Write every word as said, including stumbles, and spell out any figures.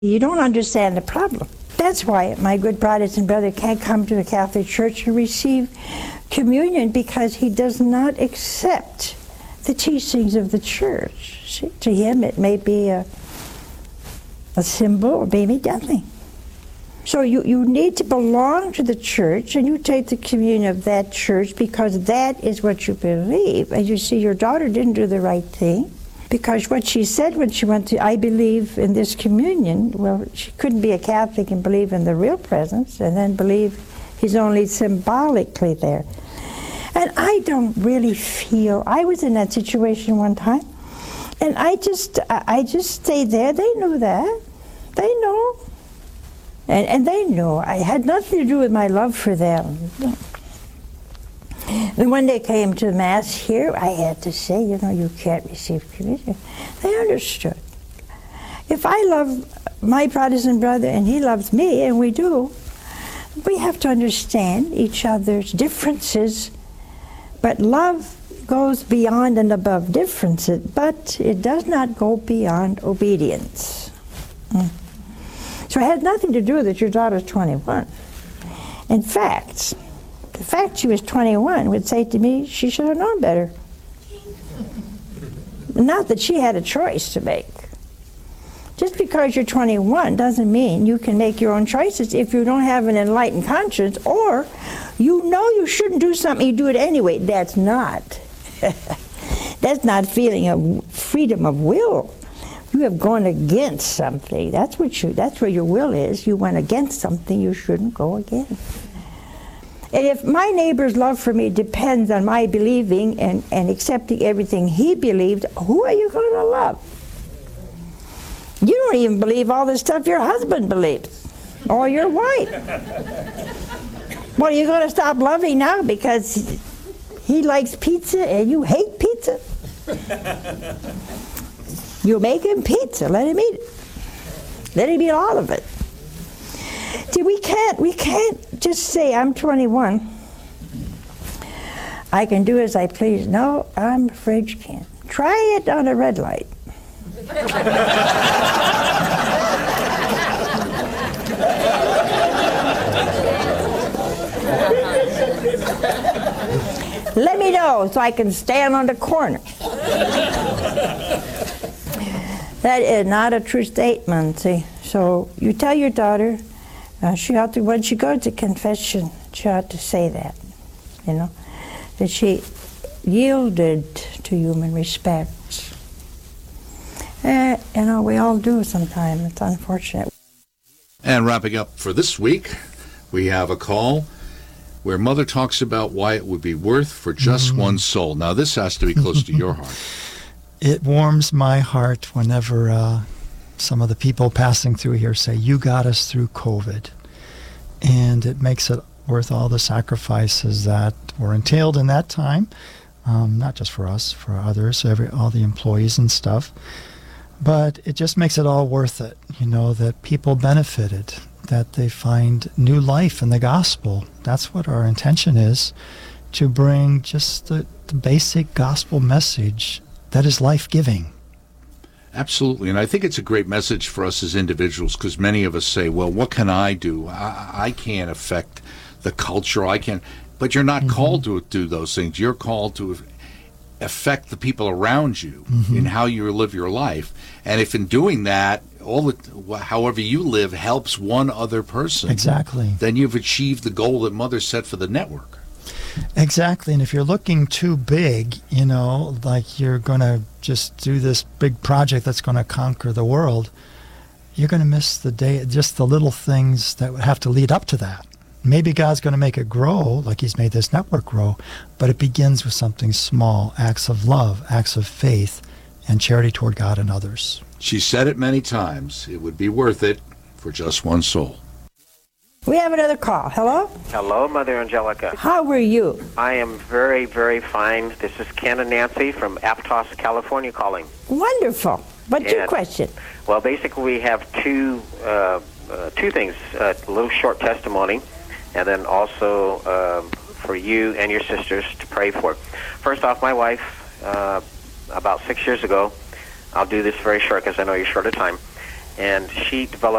You don't understand the problem. That's why my good Protestant brother can't come to the Catholic Church and receive communion, because he does not accept the teachings of the Church. See, to him it may be a, a symbol, or maybe nothing. So you, you need to belong to the Church, and you take the communion of that Church because that is what you believe. And you see, your daughter didn't do the right thing, because what she said when she went to, I believe in this communion, well, she couldn't be a Catholic and believe in the real presence and then believe he's only symbolically there. And I don't really feel, I was in that situation one time, and I just, I just stayed there. They knew that. They know. And, and they knew. I had nothing to do with my love for them. And when they came to Mass here, I had to say, you know, you can't receive communion. They understood. If I love my Protestant brother and he loves me, and we do, we have to understand each other's differences. But love goes beyond and above differences, but it does not go beyond obedience. Mm. So it had nothing to do with that your daughter's twenty-one. In fact, the fact she was twenty-one would say to me, she should have known better. Not that she had a choice to make. Just because you're twenty-one doesn't mean you can make your own choices if you don't have an enlightened conscience, or you know you shouldn't do something, you do it anyway. That's not. That's not feeling of freedom of will. You have gone against something. That's what you. That's where your will is. You went against something you shouldn't go against. And if my neighbor's love for me depends on my believing and, and accepting everything he believed, who are you going to love? You don't even believe all the stuff your husband believes, or your wife. Well, are you going to stop loving now because he likes pizza and you hate pizza? You make him pizza, let him eat it. Let him eat all of it. See, we can't, we can't just say, I'm twenty-one. I can do as I please. No, I'm afraid you can't. Try it on a red light. Let me know so I can stand on the corner. That is not a true statement, see. So you tell your daughter, uh, she ought to, when she goes to confession, she ought to say that, you know, that she yielded to human respect. Uh, you know, we all do sometimes. It's unfortunate. And wrapping up for this week, we have a call where Mother talks about why it would be worth for just mm-hmm. one soul. Now, this has to be close to your heart. It warms my heart whenever uh, some of the people passing through here say, you got us through COVID. And it makes it worth all the sacrifices that were entailed in that time, um, not just for us, for others, every, all the employees and stuff. But it just makes it all worth it, you know, that people benefited, that they find new life in the gospel. That's what our intention is, to bring just the, the basic gospel message that is life-giving. Absolutely, and I think it's a great message for us as individuals, because many of us say, well, what can I do? I, I can't affect the culture, I can't, but you're not mm-hmm. called to do those things. You're called to affect the people around you mm-hmm. in how you live your life. And if in doing that, all the, however you live helps one other person, exactly, then you've achieved the goal that Mother set for the network. Exactly, and if you're looking too big, you know, like you're going to just do this big project that's going to conquer the world, you're going to miss the day, just the little things that would have to lead up to that. Maybe God's going to make it grow, like he's made this network grow, but it begins with something small, acts of love, acts of faith, and charity toward God and others. She said it many times, it would be worth it for just one soul. We have another call. Hello? Hello, Mother Angelica. How are you? I am very, very fine. This is Ken and Nancy from Aptos, California calling. Wonderful. What's and, your question? Well, basically we have two uh, uh, two things, uh, a little short testimony, and then also uh, for you and your sisters to pray for. First off, my wife, uh, about six years ago, I'll do this very short because I know you're short of time, and she developed